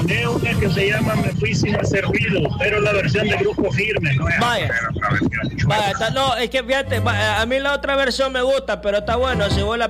Es una que se llama Me Fui Sin Hacer Ruido, pero la versión de Grupo Firme, no es Vaya. la versión. Vaya, no, es que fíjate, a mí la otra versión me gusta, pero está bueno, si vos la